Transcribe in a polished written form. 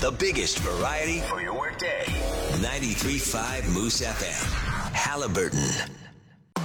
The biggest variety for your workday. 93.5 Moose FM. Halliburton.